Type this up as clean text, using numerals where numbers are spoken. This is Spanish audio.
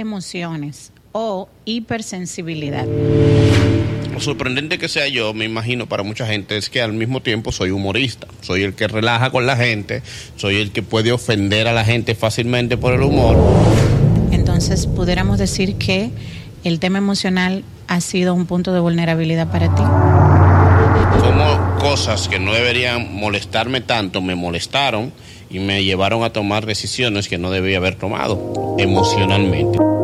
emociones o hipersensibilidad? Lo sorprendente que sea yo, me imagino, para mucha gente, es que al mismo tiempo soy humorista. Soy el que relaja con la gente, soy el que puede ofender a la gente fácilmente por el humor. Entonces, pudiéramos decir que el tema emocional ha sido un punto de vulnerabilidad para ti. Como cosas que no deberían molestarme tanto, me molestaron y me llevaron a tomar decisiones que no debía haber tomado emocionalmente.